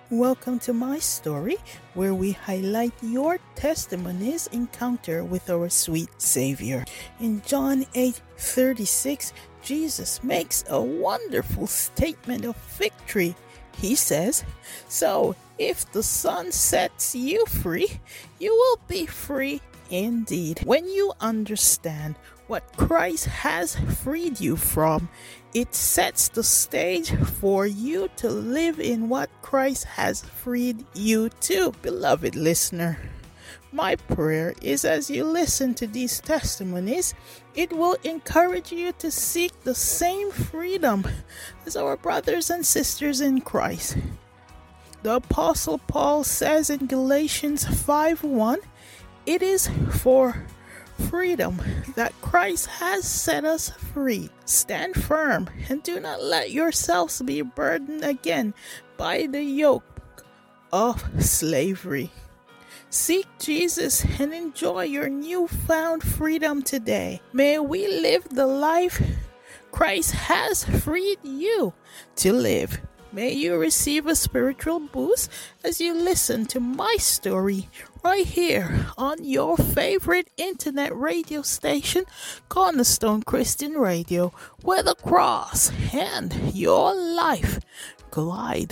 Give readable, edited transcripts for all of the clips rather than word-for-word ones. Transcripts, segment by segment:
Welcome to my story, where we highlight your testimony's encounter with our sweet Savior. In John 8:36, Jesus makes a wonderful statement of victory. He says, "So, if the Son sets you free, you will be free indeed." When you understand what Christ has freed you from, it sets the stage for you to live in what Christ has freed you to. Beloved listener, my prayer is as you listen to these testimonies, it will encourage you to seek the same freedom as our brothers and sisters in Christ. The Apostle Paul says in Galatians 5:1, "It is for freedom that Christ has set us free. Stand firm and do not let yourselves be burdened again by the yoke of slavery." Seek Jesus and enjoy your newfound freedom today. May we live the life Christ has freed you to live. May you receive a spiritual boost as you listen to my story right here on your favorite internet radio station, Cornerstone Christian Radio, where the cross and your life collide.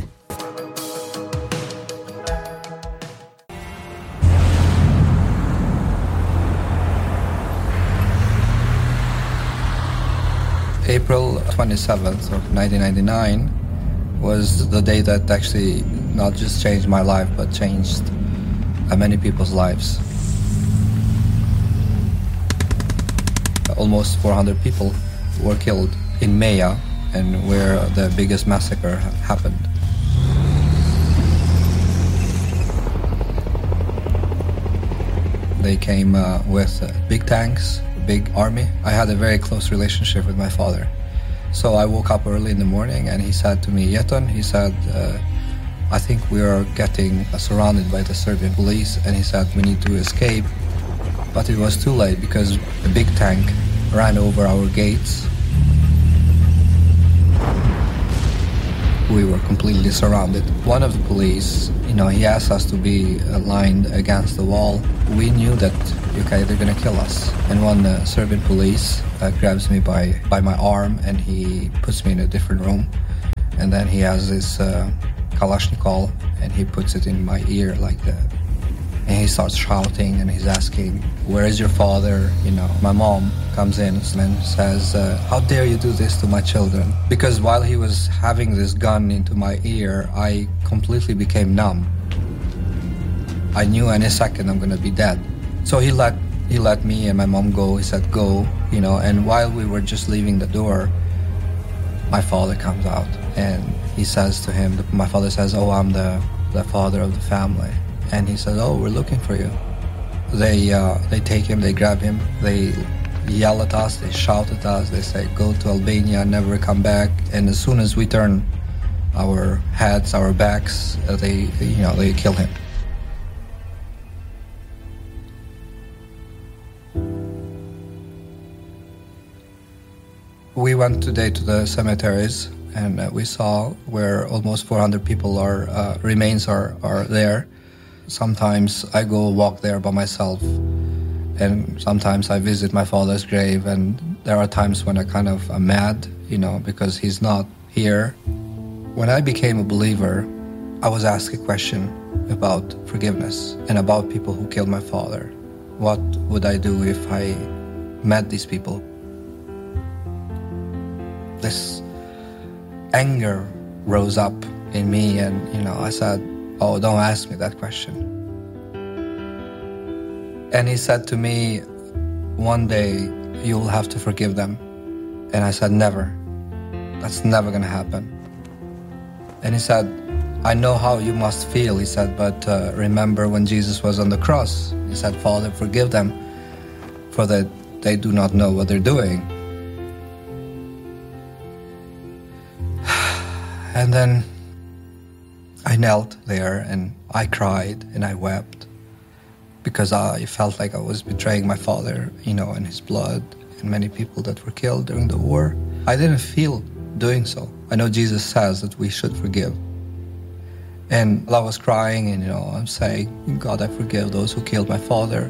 April 27th of 1999 was the day that actually not just changed my life, but changed many people's lives. Almost 400 people were killed in Maya, and where the biggest massacre happened. They came with big tanks, big army. I had a very close relationship with my father. So I woke up early in the morning and he said to me, "Yeton," he said, "I think we are getting surrounded by the Serbian police," and he said, "We need to escape." But it was too late because a big tank ran over our gates. We were completely surrounded. One of the police, he asked us to be lined against the wall. We knew that, okay, they're gonna kill us. And one Serbian police grabs me by my arm and he puts me in a different room. And then he has this Kalashnikov and he puts it in my ear like that. And he starts shouting and he's asking, "Where is your father?" My mom comes in and says, "How dare you do this to my children?" Because while he was having this gun into my ear, I completely became numb. I knew any second I'm gonna be dead. So he let me and my mom go. He said, "Go," and while we were just leaving the door, my father comes out and he says to him, my father says, "Oh, I'm the father of the family." And he says, "Oh, we're looking for you." They take him, they grab him, they yell at us, they shout at us, they say, "Go to Albania, never come back." And as soon as we turn our heads, our backs, they kill him. We went today to the cemeteries and we saw where almost 400 people remains are there. Sometimes I go walk there by myself, and sometimes I visit my father's grave, and there are times when I kind of am mad, because he's not here. When I became a believer, I was asked a question about forgiveness and about people who killed my father. What would I do if I met these people? This anger rose up in me, and I said, "Oh, don't ask me that question." And he said to me, "One day you'll have to forgive them." And I said, "Never. That's never gonna happen." And he said, "I know how you must feel," he said, "but remember when Jesus was on the cross, he said, 'Father, forgive them, for that they do not know what they're doing.'" And then I knelt there and I cried and I wept because I felt like I was betraying my father, and his blood and many people that were killed during the war. I didn't feel doing so. I know Jesus says that we should forgive. And I was crying and, I'm saying, God, I forgive those who killed my father.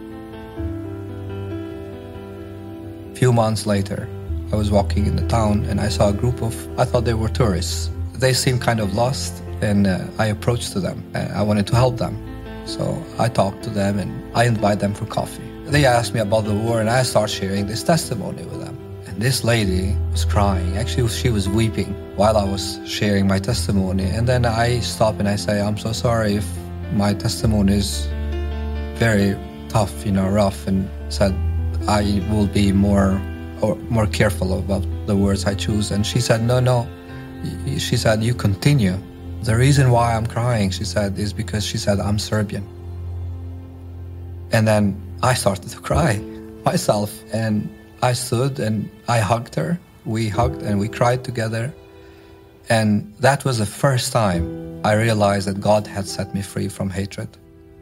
A few months later, I was walking in the town and I saw a group I thought they were tourists. They seemed kind of lost, and I approached to them. I wanted to help them. So I talked to them and I invited them for coffee. They asked me about the war and I started sharing this testimony with them. And this lady was crying. Actually, she was weeping while I was sharing my testimony. And then I stopped and I say, I'm so sorry if my testimony is very tough, rough, and said I will be more careful about the words I choose. And she said, no. She said, you continue. The reason why I'm crying, she said, is because she said, I'm Serbian. And then I started to cry myself. And I stood and I hugged her. We hugged and we cried together. And that was the first time I realized that God had set me free from hatred.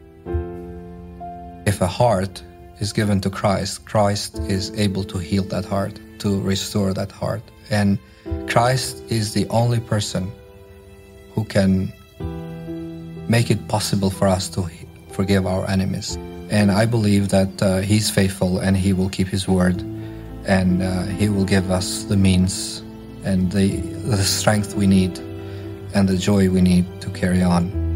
If a heart is given to Christ, Christ is able to heal that heart, to restore that heart. And Christ is the only person who can make it possible for us to forgive our enemies. And I believe that He's faithful and He will keep His word, and He will give us the means and the strength we need and the joy we need to carry on.